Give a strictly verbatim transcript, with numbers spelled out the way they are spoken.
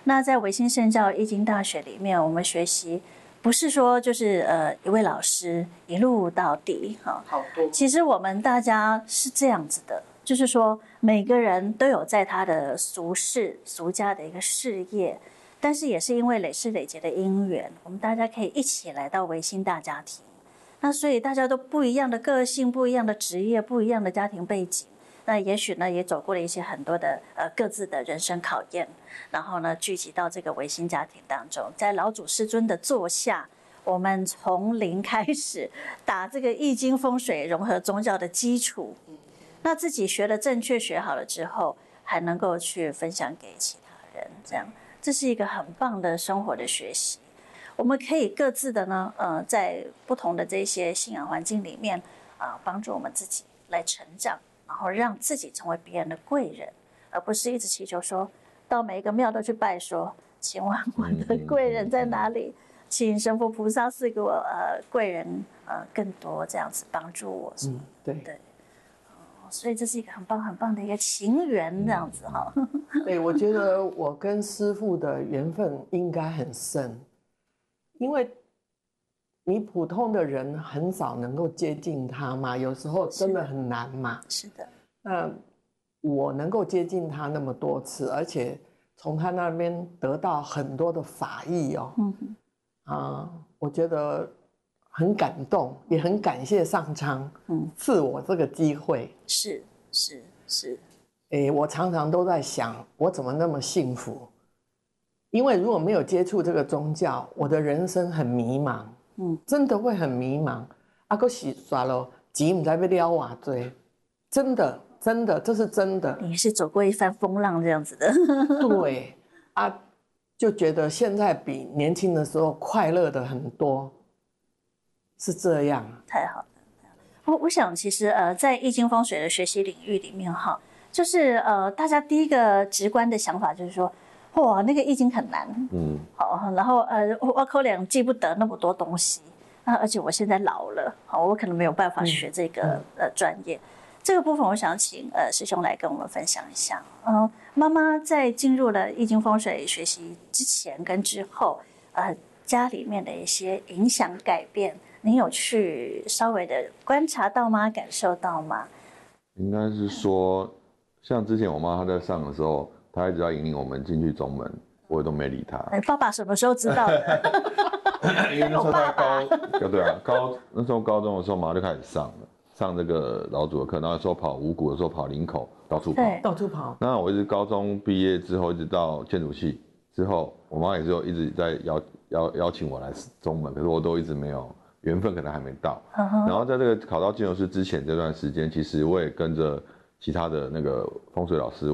那在维新圣教易经大学里面，我们学习不是说就是呃一位老师一路到底哈， 好多。 其实我们大家是这样子的，就是说每个人都有在他的俗世俗家的一个事业，但是也是因为累世累劫的因缘，我们大家可以一起来到维新大家庭。那所以大家都不一样的个性，不一样的职业，不一样的家庭背景。那也许呢，也走过了一些很多的呃各自的人生考验，然后呢，聚集到这个维新家庭当中，在老祖师尊的座下，我们从零开始打这个易经风水融合宗教的基础。那自己学了正确学好了之后，还能够去分享给其他人，这样这是一个很棒的生活的学习。我们可以各自的呢，呃，在不同的这些信仰环境里面啊、呃，帮助我们自己来成长，然后让自己成为别人的贵人，而不是一直祈求说到每一个庙都去拜说，请问我的贵人在哪里？请神佛菩萨赐给我呃贵人呃更多这样子帮助我。 嗯，对对。所以这是一个很棒很棒的一个情缘，这样子哈。 对，我觉得我跟师父的缘分应该很深，因为你普通的人很少能够接近他嘛，有时候真的很难嘛。 是的。 那我能够接近他那么多次，而且从他那边得到很多的法益哦。嗯啊、呃，我觉得很感动，也很感谢上苍，嗯，赐我这个机会。 是是是。 诶，我常常都在想，我怎么那么幸福？因为如果没有接触这个宗教，我的人生很迷茫，嗯，真的会很迷茫。啊，搁是刷了钱不知道要了偌多，真的真的，这是真的。 你是走过一番风浪这样子的。 对啊，就觉得现在比年轻的时候快乐的很多，是这样。 太好了。我我想其实呃，在易经风水的学习领域里面哈，就是呃，大家第一个直观的想法就是说，哇，那个易经很难，嗯，好，然后呃，我可能记不得那么多东西，啊，而且我现在老了，好，我可能没有办法学这个、嗯、呃专业。这个部分我想请呃师兄来跟我们分享一下。嗯、呃，妈妈在进入了易经风水学习之前跟之后，呃，家里面的一些影响改变，你有去稍微的观察到吗？感受到吗？ 应该是说，像之前我妈她在上的时候，她一直要引领我们进去中门，我也都没理她。 哎，爸爸什么时候知道的？ 因为那时候在高，对啊，高那时候高中的时候，妈就开始上了。上这个老祖的课，然后有时候跑五谷，有时候跑林口，到处跑， 到处跑。 那我一直高中毕业之后，一直到建筑系之后，我妈也是有一直在邀邀邀请我来中门，可是我都一直没有缘分，可能还没到。Uh huh. 然后在这个考到建筑师之前这段时间，其实我也跟着其他的那个风水老师。